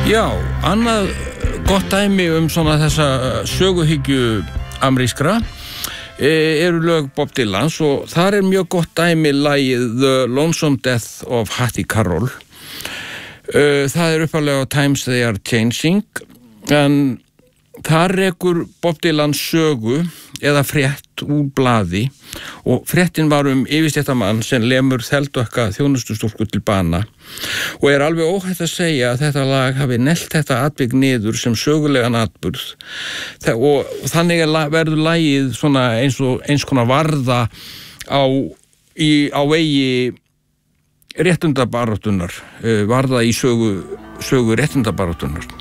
Já, annað gott dæmi svona þessa söguhyggju amerískra eru lög Bob Dylans og þar mjög gott dæmi lagið The Lonesome Death of Hattie Carroll. Það upphaflega á Times They Are Changing, en þar rekur Bob Dylan sögu eða frétt úr blaði og fréttin var yfirstéttamann sem lemur þeldökka þjónustustúlku til bana og alveg óhætt að segja að þetta lag hafi neglt þetta atvik niður sem sögulegan atburð og þannig verður lagið svona eins konar varða á vegi réttindabaráttunnar, varða í sögu réttindabaráttunnar.